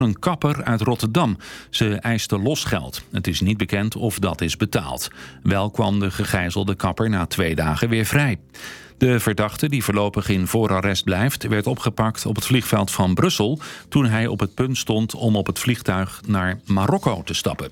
Een kapper uit Rotterdam. Ze eiste losgeld. Het is niet bekend of dat is betaald. Wel kwam de gegijzelde kapper na 2 dagen weer vrij. De verdachte, die voorlopig in voorarrest blijft, werd opgepakt op het vliegveld van Brussel toen hij op het punt stond om op het vliegtuig naar Marokko te stappen.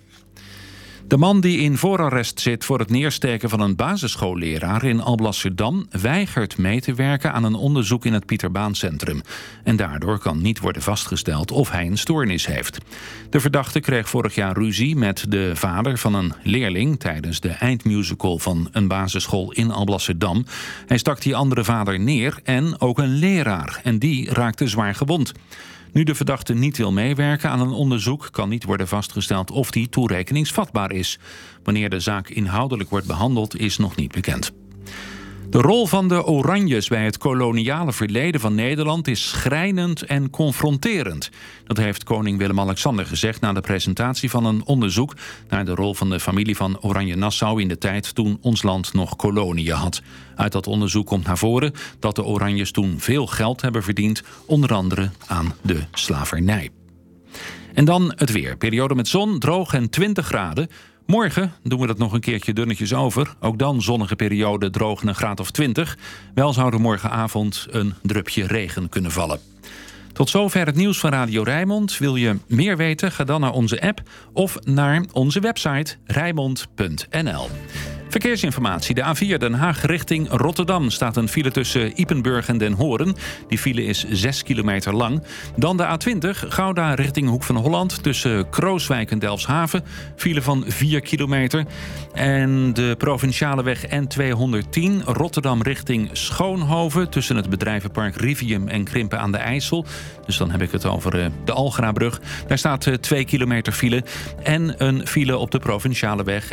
De man die in voorarrest zit voor het neersteken van een basisschoolleraar in Alblasserdam weigert mee te werken aan een onderzoek in het Pieter Baan Centrum. En daardoor kan niet worden vastgesteld of hij een stoornis heeft. De verdachte kreeg vorig jaar ruzie met de vader van een leerling tijdens de eindmusical van een basisschool in Alblasserdam. Hij stak die andere vader neer en ook een leraar. En die raakte zwaar gewond. Nu de verdachte niet wil meewerken aan een onderzoek, kan niet worden vastgesteld of die toerekeningsvatbaar is. Wanneer de zaak inhoudelijk wordt behandeld, is nog niet bekend. De rol van de Oranjes bij het koloniale verleden van Nederland is schrijnend en confronterend. Dat heeft koning Willem-Alexander gezegd na de presentatie van een onderzoek naar de rol van de familie van Oranje-Nassau in de tijd toen ons land nog koloniën had. Uit dat onderzoek komt naar voren dat de Oranjes toen veel geld hebben verdiend, onder andere aan de slavernij. En dan het weer. Periode met zon, droog en 20 graden. Morgen doen we dat nog een keertje dunnetjes over. Ook dan zonnige periode, droog en een graad of 20. Wel zou er morgenavond een drupje regen kunnen vallen. Tot zover het nieuws van Radio Rijnmond. Wil je meer weten? Ga dan naar onze app of naar onze website rijnmond.nl. Verkeersinformatie. De A4 Den Haag richting Rotterdam staat een file tussen Ypenburg en Den Horen. Die file is 6 kilometer lang. Dan de A20 Gouda richting Hoek van Holland tussen Krooswijk en Delfshaven. File van 4 kilometer. En de provinciale weg N210 Rotterdam richting Schoonhoven tussen het bedrijvenpark Rivium en Krimpen aan de IJssel. Dus dan heb ik het over de Algrabrug. Daar staat 2 kilometer file. En een file op de provinciale weg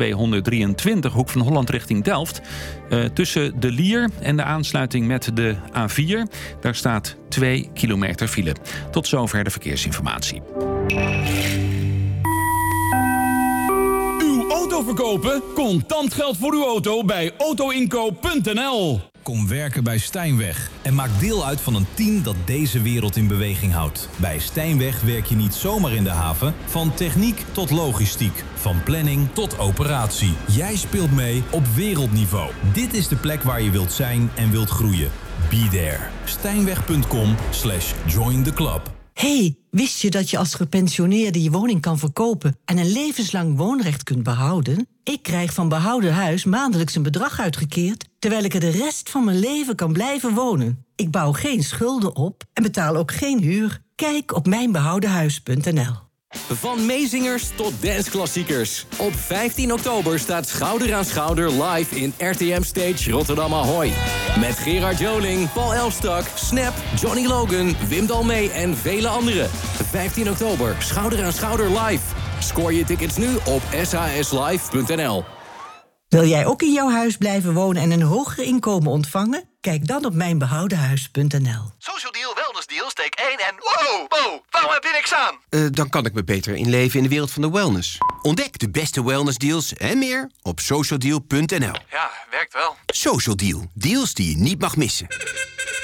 N223 Hoek van Holland richting Delft. Tussen de Lier en de aansluiting met de A4. Daar staat 2 kilometer file. Tot zover de verkeersinformatie. Uw auto verkopen? Contant geld voor uw auto bij autoinkoop.nl. Kom werken bij Stijnweg en maak deel uit van een team dat deze wereld in beweging houdt. Bij Stijnweg werk je niet zomaar in de haven, van techniek tot logistiek, van planning tot operatie. Jij speelt mee op wereldniveau. Dit is de plek waar je wilt zijn en wilt groeien. Be there. Stijnweg.com/join the club. Hey, wist je dat je als gepensioneerde je woning kan verkopen en een levenslang woonrecht kunt behouden? Ik krijg van Behouden Huis maandelijks een bedrag uitgekeerd, terwijl ik er de rest van mijn leven kan blijven wonen. Ik bouw geen schulden op en betaal ook geen huur. Kijk op mijnbehoudenhuis.nl. Van meezingers tot danceklassiekers. Op 15 oktober staat Schouder aan Schouder live in RTM Stage Rotterdam Ahoy. Met Gerard Joling, Paul Elstak, Snap, Johnny Logan, Wim Dalmee en vele anderen. 15 oktober, Schouder aan Schouder live. Scoor je tickets nu op saslive.nl. Wil jij ook in jouw huis blijven wonen en een hoger inkomen ontvangen? Kijk dan op mijnbehoudenhuis.nl. Social Deal, Wellness Deal, steek 1 en... Wow, waarom heb je niks aan? Dan kan ik me beter inleven in de wereld van de wellness. Ontdek de beste wellnessdeals en meer op socialdeal.nl. Ja, werkt wel. Social Deal, deals die je niet mag missen.